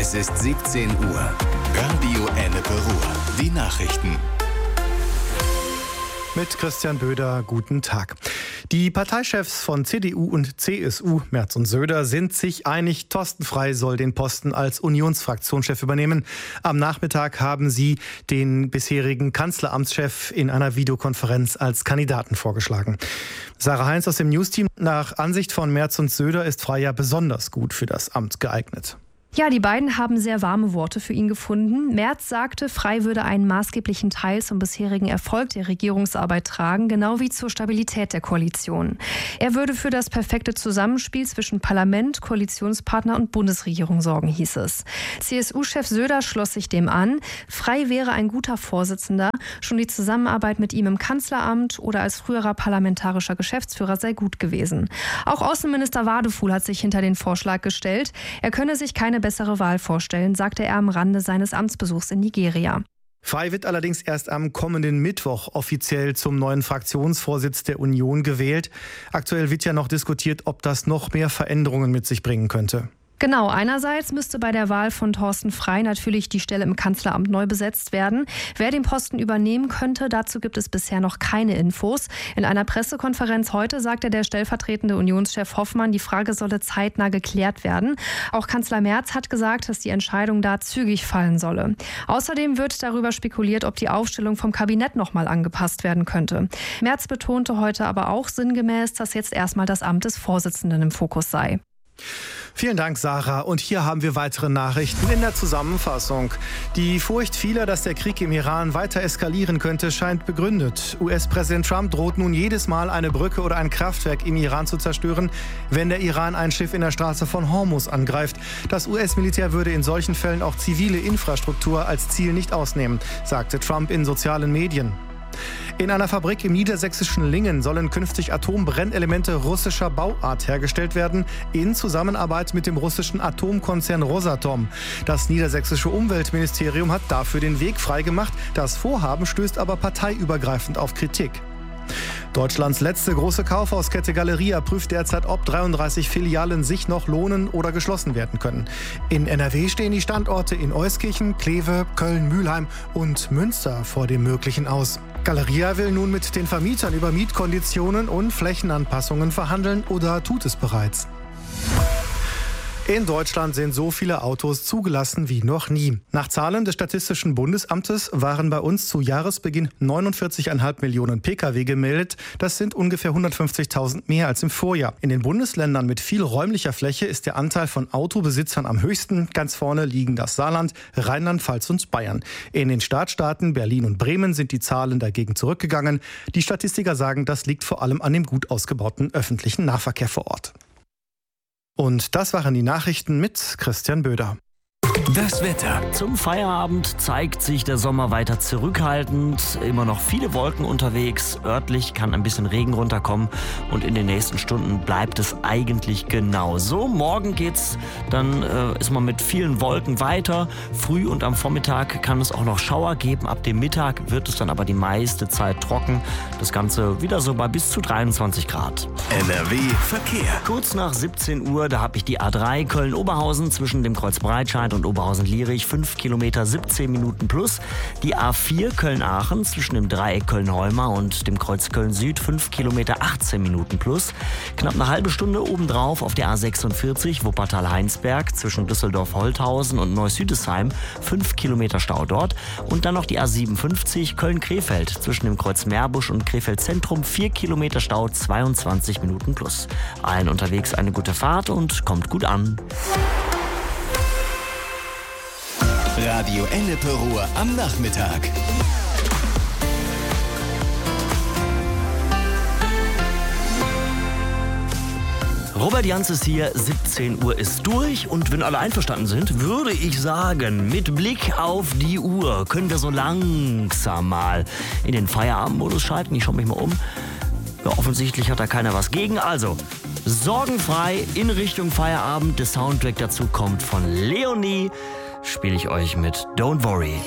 Es ist 17 Uhr. Radio Ennepe Ruhr. Die Nachrichten. Mit Christian Böder, guten Tag. Die Parteichefs von CDU und CSU, Merz und Söder, sind sich einig, Thorsten Frey soll den Posten als Unionsfraktionschef übernehmen. Am Nachmittag haben sie den bisherigen Kanzleramtschef in einer Videokonferenz als Kandidaten vorgeschlagen. Sarah Heinz aus dem Newsteam: Nach Ansicht von Merz und Söder ist Frey ja besonders gut für das Amt geeignet. Ja, die beiden haben sehr warme Worte für ihn gefunden. Merz sagte, Frey würde einen maßgeblichen Teil zum bisherigen Erfolg der Regierungsarbeit tragen, genau wie zur Stabilität der Koalition. Er würde für das perfekte Zusammenspiel zwischen Parlament, Koalitionspartner und Bundesregierung sorgen, hieß es. CSU-Chef Söder schloss sich dem an. Frey wäre ein guter Vorsitzender. Schon die Zusammenarbeit mit ihm im Kanzleramt oder als früherer parlamentarischer Geschäftsführer sei gut gewesen. Auch Außenminister Wadefuhl hat sich hinter den Vorschlag gestellt. Er könne sich keine bessere Wahl vorstellen, sagte er am Rande seines Amtsbesuchs in Nigeria. Frey wird allerdings erst am kommenden Mittwoch offiziell zum neuen Fraktionsvorsitz der Union gewählt. Aktuell wird ja noch diskutiert, ob das noch mehr Veränderungen mit sich bringen könnte. Genau, einerseits müsste bei der Wahl von Thorsten Frey natürlich die Stelle im Kanzleramt neu besetzt werden. Wer den Posten übernehmen könnte, dazu gibt es bisher noch keine Infos. In einer Pressekonferenz heute sagte der stellvertretende Unionschef Hoffmann, die Frage solle zeitnah geklärt werden. Auch Kanzler Merz hat gesagt, dass die Entscheidung da zügig fallen solle. Außerdem wird darüber spekuliert, ob die Aufstellung vom Kabinett nochmal angepasst werden könnte. Merz betonte heute aber auch sinngemäß, dass jetzt erstmal das Amt des Vorsitzenden im Fokus sei. Vielen Dank, Sarah. Und hier haben wir weitere Nachrichten in der Zusammenfassung. Die Furcht vieler, dass der Krieg im Iran weiter eskalieren könnte, scheint begründet. US-Präsident Trump droht nun jedes Mal, eine Brücke oder ein Kraftwerk im Iran zu zerstören, wenn der Iran ein Schiff in der Straße von Hormuz angreift. Das US-Militär würde in solchen Fällen auch zivile Infrastruktur als Ziel nicht ausnehmen, sagte Trump in sozialen Medien. In einer Fabrik im niedersächsischen Lingen sollen künftig Atombrennelemente russischer Bauart hergestellt werden, in Zusammenarbeit mit dem russischen Atomkonzern Rosatom. Das niedersächsische Umweltministerium hat dafür den Weg freigemacht. Das Vorhaben stößt aber parteiübergreifend auf Kritik. Deutschlands letzte große Kaufhauskette Galeria prüft derzeit, ob 33 Filialen sich noch lohnen oder geschlossen werden können. In NRW stehen die Standorte in Euskirchen, Kleve, Köln, Mülheim und Münster vor dem Möglichen aus. Galeria will nun mit den Vermietern über Mietkonditionen und Flächenanpassungen verhandeln oder tut es bereits. In Deutschland sind so viele Autos zugelassen wie noch nie. Nach Zahlen des Statistischen Bundesamtes waren bei uns zu Jahresbeginn 49,5 Millionen Pkw gemeldet. Das sind ungefähr 150.000 mehr als im Vorjahr. In den Bundesländern mit viel räumlicher Fläche ist der Anteil von Autobesitzern am höchsten. Ganz vorne liegen das Saarland, Rheinland-Pfalz und Bayern. In den Stadtstaaten Berlin und Bremen sind die Zahlen dagegen zurückgegangen. Die Statistiker sagen, das liegt vor allem an dem gut ausgebauten öffentlichen Nahverkehr vor Ort. Und das waren die Nachrichten mit Christian Böder. Das Wetter. Zum Feierabend zeigt sich der Sommer weiter zurückhaltend. Immer noch viele Wolken unterwegs. Örtlich kann ein bisschen Regen runterkommen. Und in den nächsten Stunden bleibt es eigentlich genauso. Morgen geht's, dann ist man mit vielen Wolken weiter. Früh und am Vormittag kann es auch noch Schauer geben. Ab dem Mittag wird es dann aber die meiste Zeit trocken. Das Ganze wieder so bei bis zu 23 Grad. NRW Verkehr. Kurz nach 17 Uhr, da habe ich die A3 Köln-Oberhausen zwischen dem Kreuz Breitscheid und Oberhausen-Lierich, 5 Kilometer, 17 Minuten plus. Die A4 Köln-Aachen zwischen dem Dreieck Köln-Heumar und dem Kreuz Köln-Süd, 5 Kilometer, 18 Minuten plus. Knapp eine halbe Stunde obendrauf auf der A46 Wuppertal-Heinsberg zwischen Düsseldorf-Holthausen und Neuss-Südesheim, 5 Kilometer Stau dort. Und dann noch die A57 Köln-Krefeld zwischen dem Kreuz Meerbusch und Krefeld-Zentrum, 4 Kilometer Stau, 22 Minuten plus. Allen unterwegs eine gute Fahrt und kommt gut an. Radio Ennepe Ruhr am Nachmittag. Robert Janz ist hier, 17 Uhr ist durch und wenn alle einverstanden sind, würde ich sagen, mit Blick auf die Uhr können wir so langsam mal in den Feierabendmodus schalten. Ich schaue mich mal um. Ja, offensichtlich hat da keiner was gegen. Also, sorgenfrei in Richtung Feierabend. Der Soundtrack dazu kommt von Leonie. Spiele ich euch mit Don't Worry.